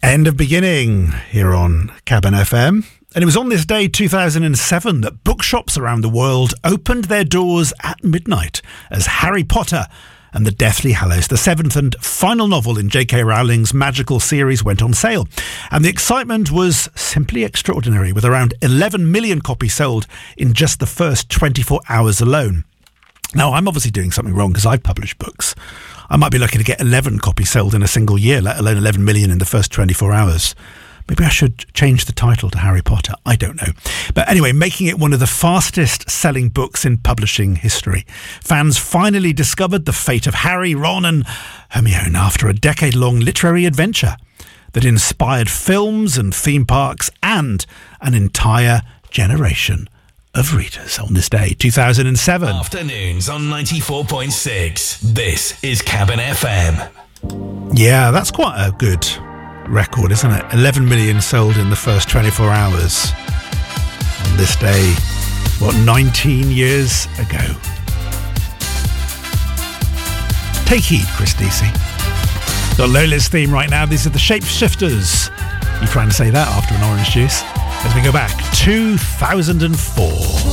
End of Beginning here on Cabin FM. And it was on this day, 2007, that bookshops around the world opened their doors at midnight as Harry Potter and the Deathly Hallows, the seventh and final novel in J.K. Rowling's magical series, went on sale. And the excitement was simply extraordinary, with around 11 million copies sold in just the first 24 hours alone. Now, I'm obviously doing something wrong because I've published books. I might be lucky to get 11 copies sold in a single year, let alone 11 million in the first 24 hours. Maybe I should change the title to Harry Potter. I don't know. But anyway, making it one of the fastest selling books in publishing history. Fans finally discovered the fate of Harry, Ron and Hermione after a decade-long literary adventure that inspired films and theme parks and an entire generation of readers on this day, 2007. Afternoons on 94.6. This is Cabin FM. Yeah, that's quite a good record, isn't it? 11 million sold in the first 24 hours on this day, 19 years ago. Take heed, Chris Deasy. Got Lola's theme right now. These are the Shapeshifters. You trying to say that after an orange juice? As we go back, 2004.